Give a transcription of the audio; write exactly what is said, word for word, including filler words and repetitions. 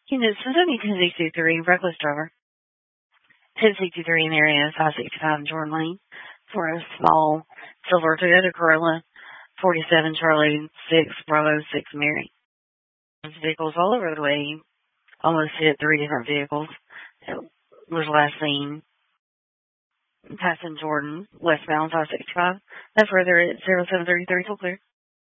Unit Cincinnati ten sixty-three, reckless driver. ten sixty-three in the area, five sixty-five Jordan Lane for a small silver Toyota Corolla, forty-seven Charlie six Bravo six Mary. Vehicles all over the way. Almost hit three different vehicles. It was last seen passing Jordan, westbound five sixty-five. No further at zero seven thirty-three, full clear.